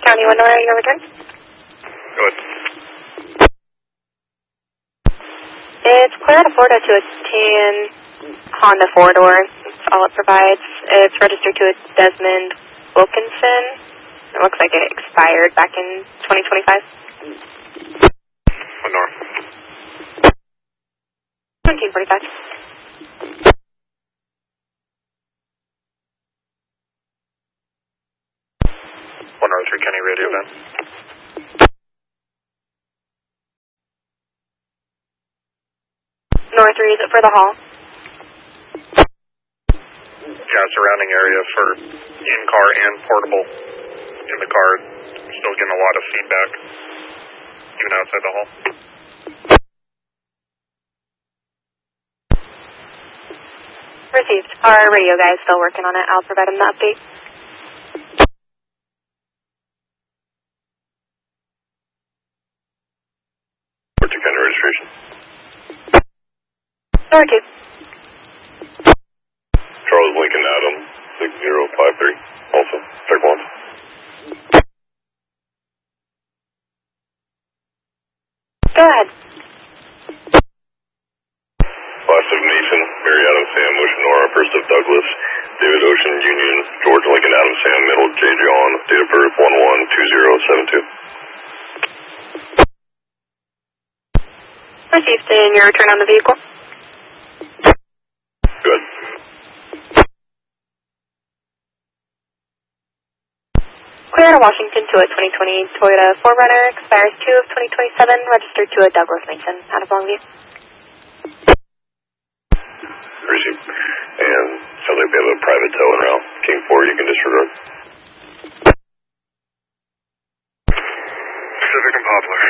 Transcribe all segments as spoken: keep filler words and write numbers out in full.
County one, are you return? Go ahead. It's clear to Florida to a tan Honda four-door. That's all it provides. It's registered to a Desmond Wilkinson. It looks like it expired back in twenty twenty-five. What north? seventeen forty-five. One oh three County radio then. North three, is it for the hall? Yeah, surrounding area for in-car and portable. In the car, still getting a lot of feedback, even outside the hall. Received. Our radio guy is still working on it. I'll provide him the update. What's your kind of registration? Door two. Charles Lincoln Adam, six zero five three. Also, check one. Go ahead. Last of Mason, Mary Adam Sam, Ocean Nora, first of Douglas, David Ocean Union, George Lincoln Adam Sam, middle J. John, date of birth one one two zero seven two. Received. And your return on the vehicle? Good. Clear to Washington to a twenty twenty Toyota four runner, expires two of twenty twenty-seven, registered to a Douglas Mason, out of Longview. Received. And sounds like we have a private tow en route. King four, you can disregard. Pacific and Poplar.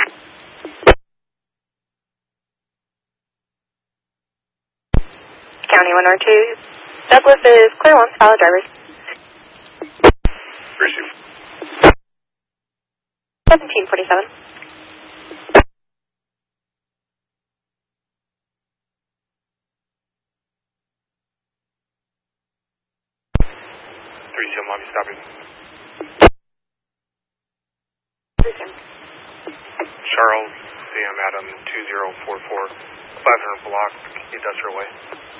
County one oh two. Douglas is clear one, follow drivers. Received. seventeen forty-seven. Three Seal Mommy stopping. Charles Sam Adam two zero four four, five hundred block Industrial Way.